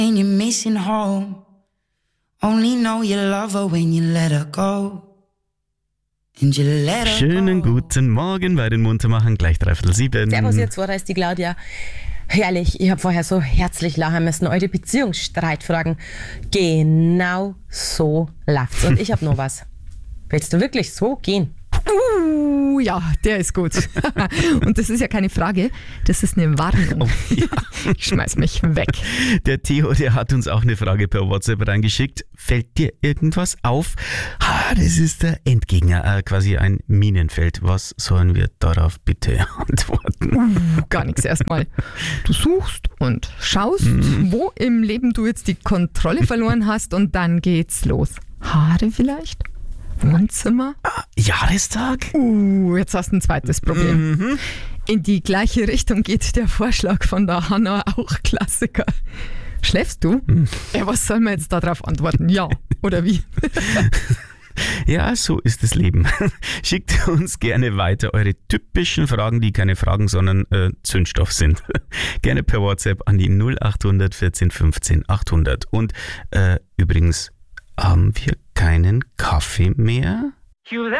and you're missing home. Only know you love her when you let her go. And you let her Schönen go. guten Morgen bei den Muntermachern, gleich 7:03. Servus, ihr zwei, da ist die Claudia. Herrlich, ich habe vorher so herzlich lachen müssen. Eure Beziehungsstreitfragen. Genau so läuft's. Und ich habe noch was. Willst du wirklich so gehen? Ja, der ist gut. Und das ist ja keine Frage, das ist eine Warnung. Oh, ja. Ich schmeiß mich weg. Der Theo, der hat uns auch eine Frage per WhatsApp reingeschickt. Fällt dir irgendwas auf? Das ist der Endgegner, quasi ein Minenfeld. Was sollen wir darauf bitte antworten? Gar nichts erstmal. Du suchst und schaust, wo im Leben du jetzt die Kontrolle verloren hast und dann geht's los. Haare vielleicht? Wohnzimmer? Jahrestag? Jetzt hast du ein zweites Problem. In die gleiche Richtung geht der Vorschlag von der Hanna, auch Klassiker. Schläfst du? Ja, was soll man jetzt darauf antworten? Ja oder wie? Ja, so ist das Leben. Schickt uns gerne weiter eure typischen Fragen, die keine Fragen, sondern Zündstoff sind. Gerne per WhatsApp an die 0800 14 15 800. Und übrigens, haben wir keinen Kaffee mehr?